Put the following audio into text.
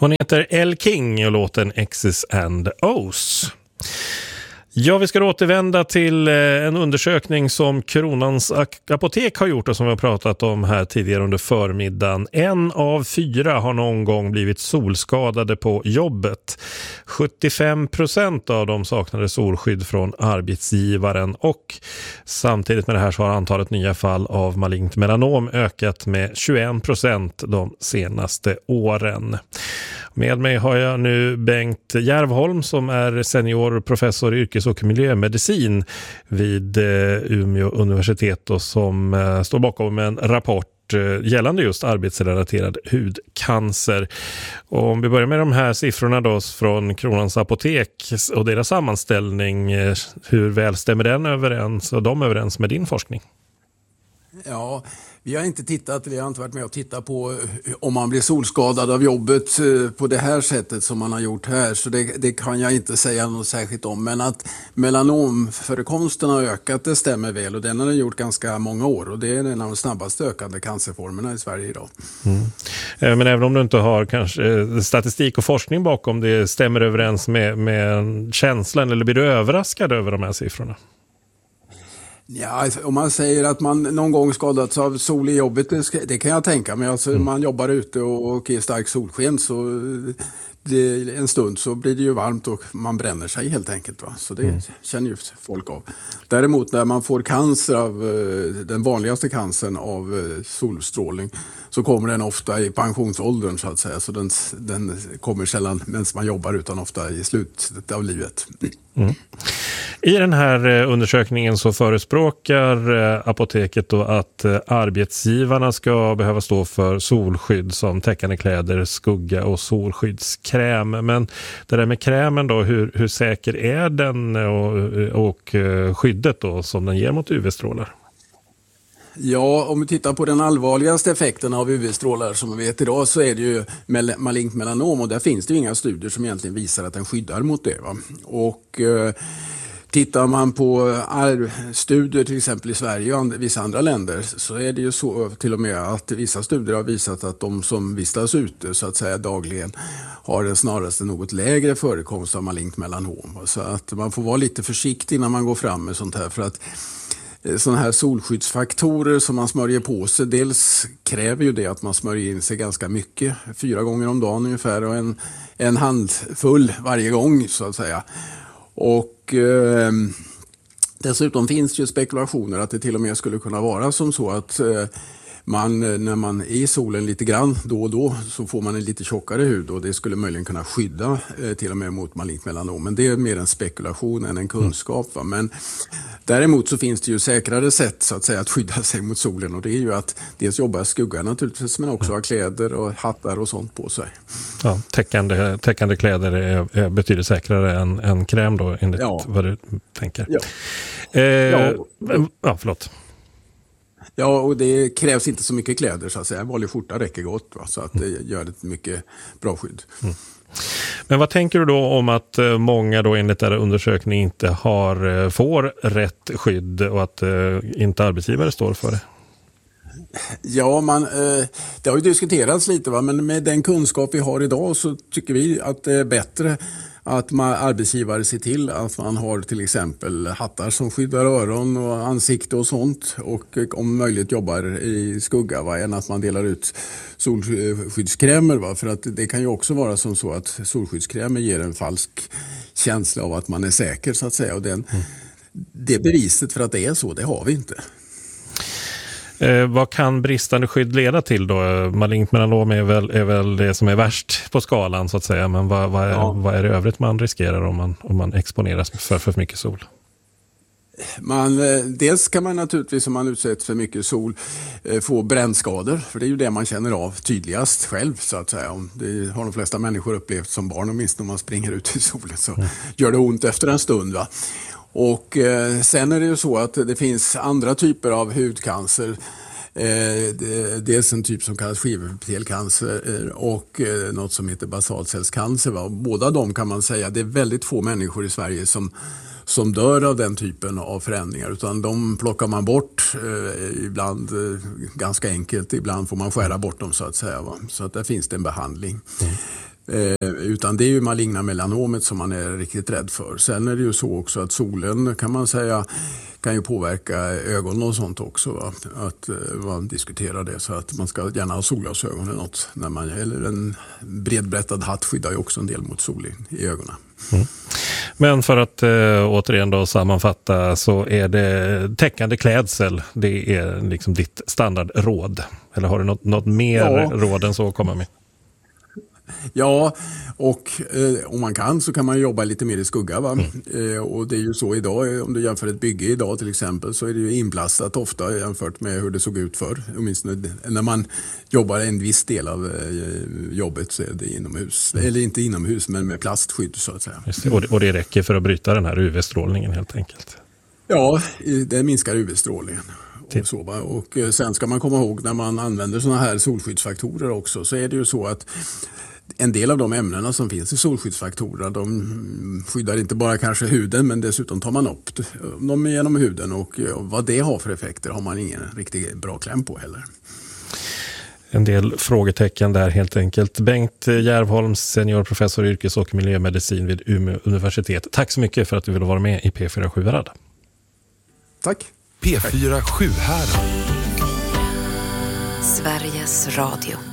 Hon heter Elle King och låten X's and O's. Ja, vi ska återvända till en undersökning som Kronans apotek har gjort och som vi har pratat om här tidigare under förmiddagen. 1 av 4 har någon gång blivit solskadade på jobbet. 75% av dem saknade solskydd från arbetsgivaren och samtidigt med det här så har antalet nya fall av malignt melanom ökat med 21% de senaste åren. Med mig har jag nu Bengt Järvholm som är seniorprofessor i yrkes- och miljömedicin vid Umeå universitet och som står bakom en rapport gällande just arbetsrelaterad hudcancer. Och om vi börjar med de här siffrorna då från Kronans apotek och deras sammanställning, hur väl stämmer den överens och de överens med din forskning? Ja, vi har inte varit med och tittat på om man blir solskadad av jobbet på det här sättet som man har gjort här. Så det kan jag inte säga något särskilt om. Men att melanomförekomsten har ökat, det stämmer väl. Och den har den gjort ganska många år. Och det är en av de snabbast ökande cancerformerna i Sverige idag. Mm. Men även om du inte har kanske statistik och forskning bakom det, stämmer överens med känslan eller blir du överraskad över de här siffrorna? Ja, om man säger att man någon gång skadats av sol i jobbet, det kan jag tänka mig. Alltså, man jobbar ute och i stark solsken så en stund så blir det ju varmt och man bränner sig helt enkelt. Va? Så det känner ju folk av. Däremot när man får cancer av den vanligaste cancern av solstrålning så kommer den ofta i pensionsåldern så att säga. Så den kommer sällan medan man jobbar utan ofta i slutet av livet. Mm. I den här undersökningen så förespråkar apoteket då att arbetsgivarna ska behöva stå för solskydd som täckande kläder, skugga och solskyddskräm. Men det där med krämen då, hur säker är den och skyddet då som den ger mot UV-strålar? Ja, om vi tittar på den allvarligaste effekten av UV-strålar som vi vet idag så är det ju malignt melanom och där finns det ju inga studier som egentligen visar att den skyddar mot det. Va? Och tittar man på studier till exempel i Sverige och vissa andra länder så är det ju så till och med att vissa studier har visat att de som vistas ute så att säga dagligen har en snarast en något lägre förekomst av malignt melanom. Så att man får vara lite försiktig när man går fram med sånt här för att sådana här solskyddsfaktorer som man smörjer på sig, dels kräver ju det att man smörjer in sig ganska mycket, 4 gånger om dagen ungefär och en handfull varje gång så att säga. Och dessutom finns det ju spekulationer att det till och med skulle kunna vara som så att när man är i solen lite grann då och då så får man en lite tjockare hud och det skulle möjligen kunna skydda till och med mot malignt melanom. Men det är mer en spekulation än en kunskap. Va? Men däremot så finns det ju säkrare sätt så att säga att skydda sig mot solen och det är ju att dels jobba i skuggan naturligtvis men också ha kläder och hattar och sånt på sig. Ja, täckande kläder är betydligt säkrare än kräm då enligt vad du tänker. Ja, förlåt. Ja, och det krävs inte så mycket kläder så att säga. En vanlig skjorta räcker gott va? Så att det gör ett mycket bra skydd. Mm. Men vad tänker du då om att många då enligt den här undersökningen inte får rätt skydd och att inte arbetsgivare står för det? Ja, det har ju diskuterats lite va? Men med den kunskap vi har idag så tycker vi att det är bättre att arbetsgivare ser till att man har till exempel hattar som skyddar öron och ansikte och sånt och om möjligt jobbar i skugga va, än att man delar ut solskyddskrämer va, för att det kan ju också vara som så att solskyddskrämer ger en falsk känsla av att man är säker så att säga och det beviset för att det är så, det har vi inte. Vad kan bristande skydd leda till då? Malignt melanom är väl det som är värst på skalan så att säga. Men vad är det övrigt man riskerar om man exponeras för mycket sol? Dels kan man naturligtvis om man utsätts för mycket sol få brännskador. För det är ju det man känner av tydligast själv så att säga. Det har de flesta människor upplevt som barn och minst när man springer ut i solen så gör det ont efter en stund va. Och sen är det ju så att det finns andra typer av hudcancer. Dels en typ som kallas skivepitelcancer och något som heter basalcellscancer. Va? Båda de kan man säga, det är väldigt få människor i Sverige som som dör av den typen av förändringar, utan de plockar man bort ibland ganska enkelt, ibland får man skära bort dem så att säga. Va? Så att där finns det en behandling. Utan det är ju maligna melanomet som man är riktigt rädd för. Sen är det ju så också att solen kan man säga kan ju påverka ögonen och sånt också. Va? Att man diskuterar det, så att man ska gärna ha solglasögon eller något. Eller en bredbrättad hatt skyddar ju också en del mot sol i ögonen. Mm. Men för att återigen då sammanfatta, så är det täckande klädsel, det är liksom ditt standardråd. Eller har du något mer råd än så att komma med? Ja, och om man kan så kan man jobba lite mer i skugga. Va? Och det är ju så idag, om du jämför ett bygge idag till exempel, så är det ju inplastat ofta jämfört med hur det såg ut förr. Åtminstone när man jobbar en viss del av jobbet så är det inomhus. Eller inte inomhus, men med plastskydd så att säga. Just det. Och det räcker för att bryta den här UV-strålningen helt enkelt? Ja, det minskar UV-strålningen. Och sen ska man komma ihåg när man använder såna här solskyddsfaktorer också, så är det ju så att en del av de ämnena som finns i solskyddsfaktorer, de skyddar inte bara kanske huden, men dessutom tar man upp dem genom huden, och vad det har för effekter har man ingen riktigt bra kläm på heller. En del frågetecken där helt enkelt. Bengt Järvholm, seniorprofessor i yrkes- och miljömedicin vid Umeå universitet. Tack så mycket för att du ville vara med i P4 Sjuhärad. Tack. P4 Sjuhärad. Sveriges Radio.